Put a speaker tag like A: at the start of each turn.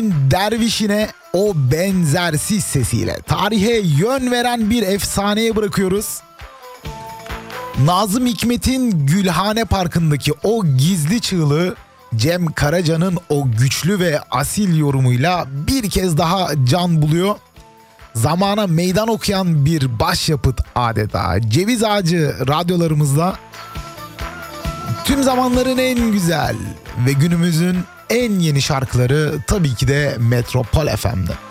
A: dervişine o benzersiz sesiyle tarihe yön veren bir efsaneye bırakıyoruz. Nazım Hikmet'in Gülhane Parkı'ndaki o gizli çığlığı Cem Karaca'nın o güçlü ve asil yorumuyla bir kez daha can buluyor. Zamana meydan okuyan bir başyapıt adeta. Ceviz Ağacı radyolarımızda tüm zamanların en güzel ve günümüzün en yeni şarkıları tabii ki de Metropol FM'de.